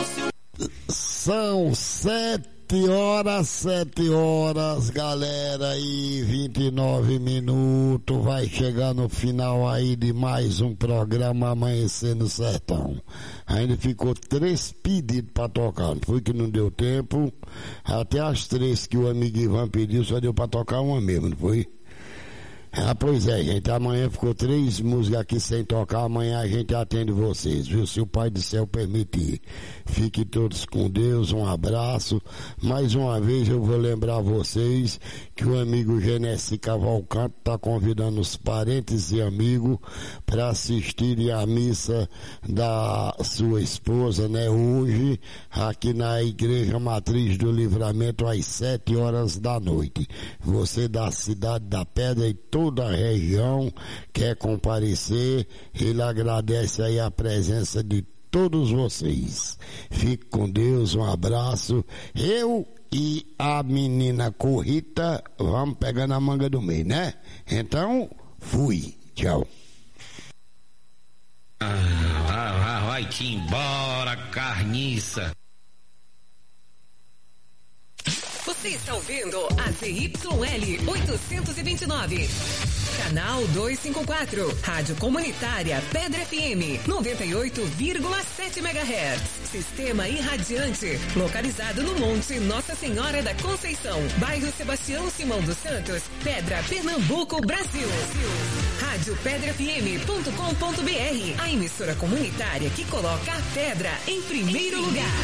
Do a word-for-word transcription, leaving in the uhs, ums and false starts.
São sete horas, sete horas, galera, aí vinte e nove minutos, vai chegar no final aí de mais um programa Amanhecer no Sertão. Ainda ficou três pedidos pra tocar, não foi que não deu tempo, até as três que o amigo Ivan pediu, só deu pra tocar uma mesmo, não foi? Ah, pois é, gente, amanhã ficou três músicas aqui sem tocar, amanhã a gente atende vocês, viu? Se o Pai do Céu permitir. Fiquem todos com Deus, um abraço. Mais uma vez eu vou lembrar vocês que o amigo Genesi Cavalcante está convidando os parentes e amigos para assistirem à missa da sua esposa, né? Hoje, aqui na Igreja Matriz do Livramento, às sete horas da noite. Você da Cidade da Pedra e todo toda a região quer comparecer, ele agradece aí a presença de todos vocês. Fique com Deus, um abraço. Eu e a menina Corrita vamos pegar na manga do meio, né? Então, fui. Tchau. Ah, vai, vai, vai-te embora, carniça. Você está ouvindo a Z Y L oitocentos e vinte e nove, canal duzentos e cinquenta e quatro, Rádio Comunitária Pedra F M, noventa e oito vírgula sete megahertz. Sistema irradiante, localizado no Monte Nossa Senhora da Conceição, bairro Sebastião Simão dos Santos, Pedra, Pernambuco, Brasil. Rádio pedra f m ponto com ponto b r, a emissora comunitária que coloca a pedra em primeiro lugar.